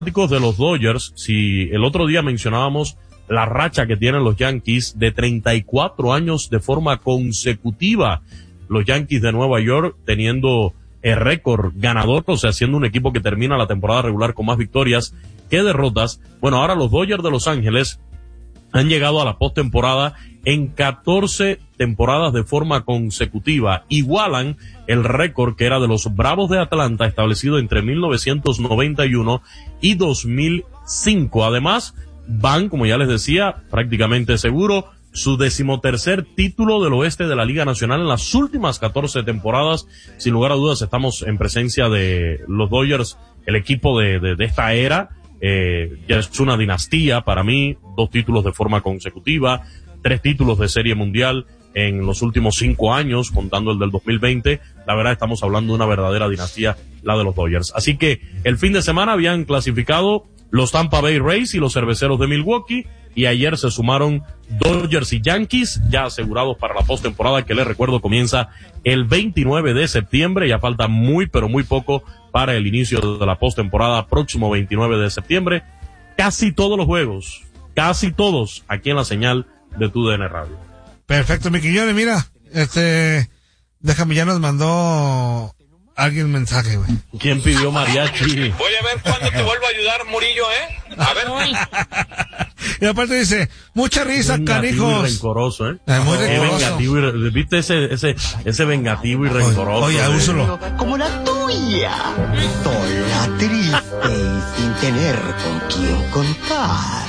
de los Dodgers, si el otro día mencionábamos la racha que tienen los Yankees de 34 años de forma consecutiva, los Yankees de Nueva York teniendo el récord ganador, o sea, siendo un equipo que termina la temporada regular con más victorias que derrotas. Bueno, ahora los Dodgers de Los Ángeles han llegado a la postemporada en 14 temporadas de forma consecutiva. Igualan el récord que era de los Bravos de Atlanta, establecido entre 1991 y 2005. Además, van, como ya les decía, prácticamente seguro su 13º título del oeste de la Liga Nacional en las últimas 14 temporadas. Sin lugar a dudas, estamos en presencia de los Dodgers, el equipo de esta era. Ya es una dinastía para mí, 2 títulos de forma consecutiva, 3 títulos de Serie Mundial en los últimos 5 años, contando el del 2020. La verdad, estamos hablando de una verdadera dinastía, la de los Dodgers. Así que el fin de semana habían clasificado los Tampa Bay Rays y los Cerveceros de Milwaukee, y ayer se sumaron Dodgers y Yankees, ya asegurados para la postemporada, que les recuerdo comienza el 29 de septiembre, ya falta muy pero muy poco para el inicio de la postemporada, próximo 29 de septiembre. Casi todos los juegos, casi todos, aquí en la señal de TUDN Radio. Perfecto, mi Quiñones, mira, déjame, ya nos mandó alguien un mensaje, güey. ¿Quién pidió mariachi? Voy a ver cuándo te vuelvo a ayudar, Murillo, A ver. Y aparte dice, mucha risa, vengativo canijos. Y rencoroso, muy rencoroso. Vengativo y, ¿viste ese vengativo y rencoroso? Oye, úsalo. Como la tuya. Sola, triste y sin tener con quién contar.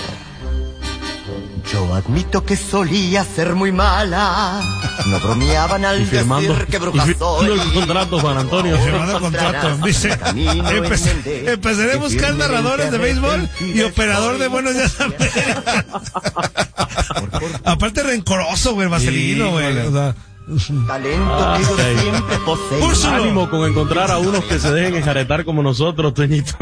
Yo admito que solía ser muy mala. No bromeaban al decir que bruja soy. El contrato, Juan Antonio. Firmando contrato. Dice, empezaré a buscar narradores de béisbol y operador de Buenos Días América. Aparte rencoroso, güey, el Vaselino, güey. O sea, talento que yo siempre poseí. Ánimo con encontrar a unos que se dejen enjaretar como nosotros, Toñito.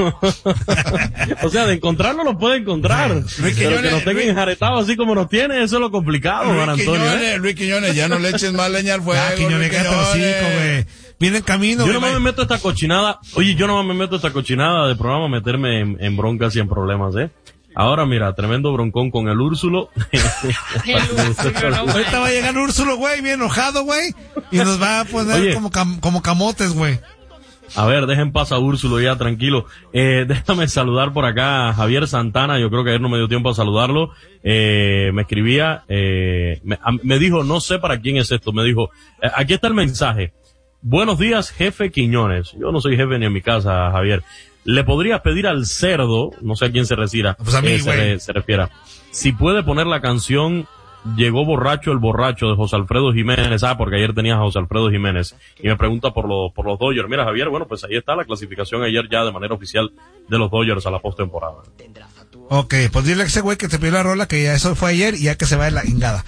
O sea, de encontrarlo lo puede encontrar. Pero que nos tengan enjaretados así como nos tiene, eso es lo complicado, Juan Antonio. Luis Quiñones, ya no le eches más leña al fuego. Quiñones, cállate los hocico, güey. Viene en camino. Yo no me meto esta cochinada. Oye, yo no me meto esta cochinada de programa a meterme en broncas y en problemas, Ahora mira, tremendo broncón con el Úrsulo. Ahorita va a llegar Úrsulo, güey, bien enojado, güey, y nos va a poner como camotes, güey. A ver, dejen pasar a Úrsulo ya, tranquilo. Déjame saludar por acá a Javier Santana, yo creo que ayer no me dio tiempo a saludarlo. Me escribía, me dijo, no sé para quién es esto, me dijo, aquí está el mensaje. Buenos días, jefe Quiñones. Yo no soy jefe ni en mi casa, Javier. Le podrías pedir al cerdo, no sé a quién se refiera, pues a mí, se refiera, si puede poner la canción Llegó borracho el borracho de José Alfredo Jiménez, porque ayer tenías a José Alfredo Jiménez, y me pregunta por los Dodgers. Mira, Javier, bueno, pues ahí está la clasificación ayer ya de manera oficial de los Dodgers a la postemporada. Ok, pues dile a ese güey que te pidió la rola, que ya eso fue ayer y ya que se va de la ingada.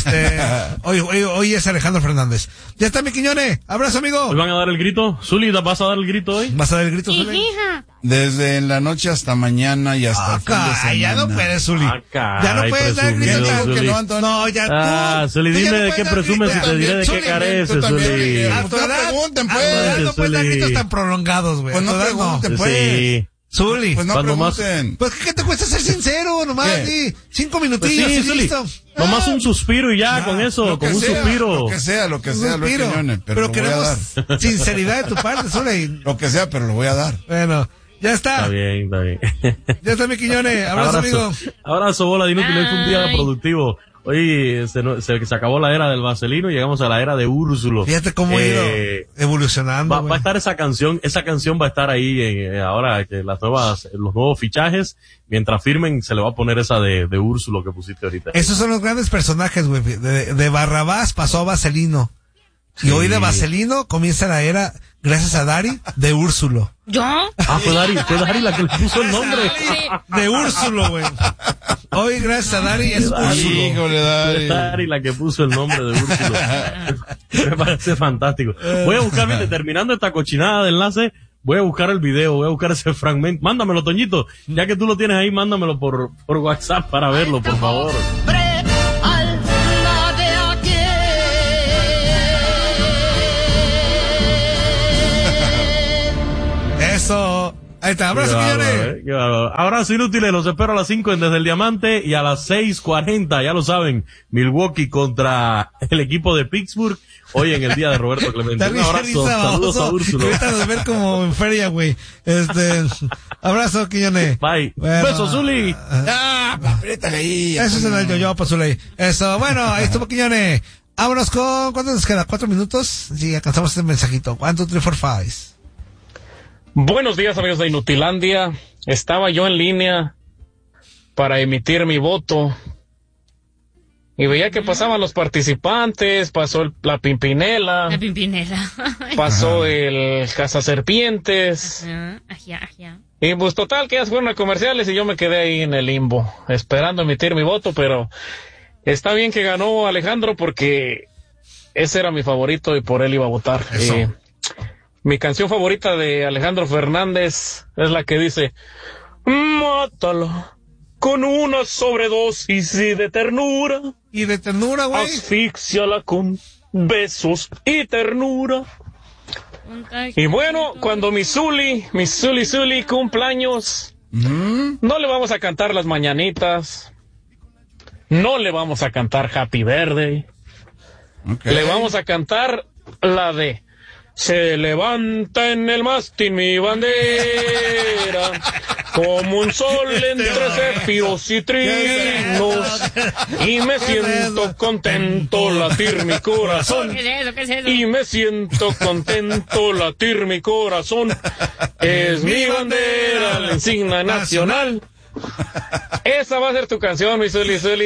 Hoy es Alejandro Fernández. Ya está, mi Quiñones. Abrazo, amigo. ¿Hoy van a dar el grito? Zuli, ¿vas a dar el grito hoy? ¿Vas a dar el grito, Zuli? Desde la noche hasta mañana y hasta el fin de semana. Ya no puedes, Zuli. Ya no puedes dar el grito. No, ya Zuli, dime de qué presumes y te diré de qué careces, Zuli. No pregunten, pues. No puedes dar gritos tan prolongados, güey. Pues no pregunten, pues. Sí. Zuli. Pues no pregunten. Pues ¿qué te cuesta ser sincero? Nomás, 5 minutillos pues y listo. Nomás un suspiro y ya, con eso, con un suspiro. Lo que sea, Luis Quiñones, pero queremos sinceridad de tu parte, Zuli. Lo que sea, pero lo voy a dar. Bueno, ya está. Está bien. Ya está, mi Quiñones. Abrazo, amigo. Abrazo, bola de inútil. Hoy fue un día productivo. Hoy se acabó la era del Vaselino y llegamos a la era de Úrsulo. Fíjate cómo ha ido evolucionando. Va a estar esa canción va a estar ahí ahora que los nuevos fichajes, mientras firmen se le va a poner esa de Úrsulo que pusiste ahorita. Esos son los grandes personajes, güey. De Barrabás pasó a Vaselino. Y hoy de Vaselino comienza la era, gracias a Dari, de Úrsulo. ¿Yo? Fue Dari la que le puso el nombre. De Úrsulo, güey. Hoy, gracias a Dari, es Úrsulo. Híjole, Dari la que puso el nombre de Úrsulo. Me parece fantástico. Voy a buscar, terminando esta cochinada de enlace, voy a buscar el video, voy a buscar ese fragmento. Mándamelo, Toñito. Ya que tú lo tienes ahí, mándamelo por WhatsApp para verlo, por favor. Eso. Ahí está, abrazo, Quiñones. Abrazo inútiles, los espero a las 5 en Desde el Diamante y a las 6:40, ya lo saben, Milwaukee contra el equipo de Pittsburgh, hoy en el día de Roberto Clemente. Un abrazo, saludos a Úrsulo. Ahorita nos ven como en feria, güey. Abrazo, Quiñones. Bye. Bueno, Besos, Zuli. Apriétale ahí. Eso es en el yo-yo, pues, Zuli. Eso, bueno, ahí estuvo Quiñones. Vámonos con, ¿cuánto nos queda? 4 minutos. Sí, alcanzamos este mensajito. 1, 2, 3, 4, 5. Buenos días, amigos de Inutilandia. Estaba yo en línea para emitir mi voto y veía que pasaban los participantes, pasó la Pimpinela, pasó el Cazaserpientes, y pues total que ya se fueron a comerciales y yo me quedé ahí en el limbo, esperando emitir mi voto, pero está bien que ganó Alejandro porque ese era mi favorito y por él iba a votar. Mi canción favorita de Alejandro Fernández es la que dice: mátala con una sobredosis de ternura. Y de ternura, güey. Asfixiala con besos y ternura. Y bueno, cuando mi Zuli cumpleaños, no le vamos a cantar las mañanitas, no le vamos a cantar Happy Birthday, le vamos a cantar la de se levanta en el mástil mi bandera, como un sol entre céfiros y trinos, y me siento contento latir mi corazón. ¿Qué es eso? Y me siento contento latir mi corazón. Es mi bandera, la insignia nacional. Esa va a ser tu canción, mi Zuli. Muy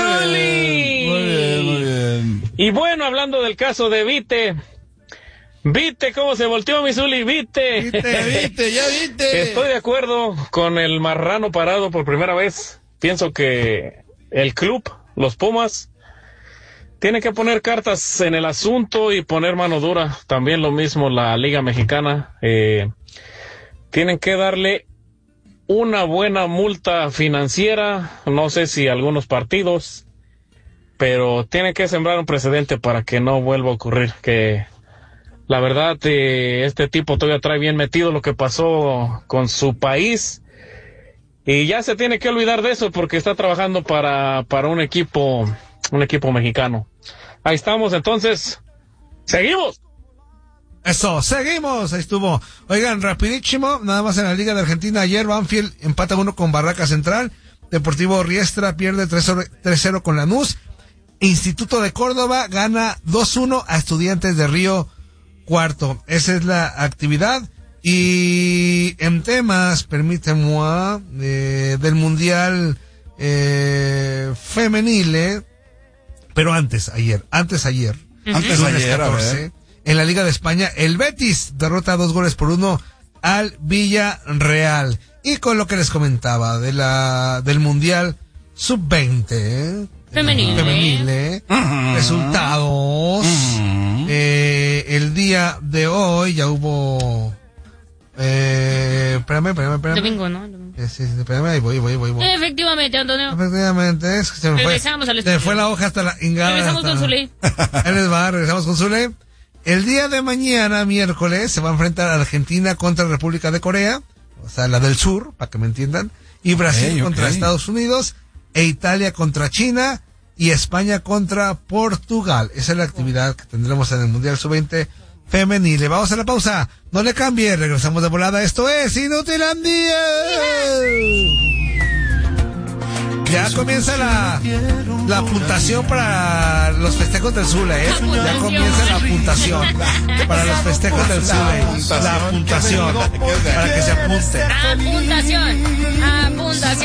bien. Y bueno, hablando del caso de ¿Viste cómo se volteó mi Zuli? ¿Viste? Ya viste. Estoy de acuerdo con el marrano parado por primera vez. Pienso que el club, los Pumas, tiene que poner cartas en el asunto y poner mano dura. También lo mismo la Liga Mexicana. Tienen que darle una buena multa financiera. No sé si algunos partidos, pero tienen que sembrar un precedente para que no vuelva a ocurrir. Que la verdad, este tipo todavía trae bien metido lo que pasó con su país y ya se tiene que olvidar de eso porque está trabajando para un equipo mexicano. Ahí estamos, entonces, ¡seguimos! Eso, seguimos, ahí estuvo. Oigan, rapidísimo, nada más en la Liga de Argentina, ayer Banfield empata 1 con Barraca Central, Deportivo Riestra pierde 3-0 con Lanús, Instituto de Córdoba gana 2-1 a Estudiantes de Río Cuarto. Esa es la actividad. Y en temas, permíteme, del Mundial femenil, pero antes ayer, lunes 14, en la Liga de España, el Betis derrota 2-1 al Villarreal. Y con lo que les comentaba del Mundial Sub-20, femenil, resultados. El día de hoy ya hubo espérame. Domingo, ¿no? Sí, espérame, ahí voy. Efectivamente, Antonio. Efectivamente, es que se me Regresamos al se me fue la hoja hasta la ingada. Regresamos con Zuli. Ahí les va, regresamos con Zuli. El día de mañana, miércoles, se va a enfrentar a Argentina contra República de Corea, o sea, la del sur, para que me entiendan, y Brasil contra Estados Unidos, e Italia contra China, y España contra Portugal. Esa es la actividad que tendremos en el Mundial Sub-20 femenil. Vamos a la pausa, no le cambie, regresamos de volada. Esto es Inutilandia. Ya comienza la puntación para los festejos del Zule, Ya comienza la puntación para los festejos del Zule. La puntación para que se apunte. Apuntación.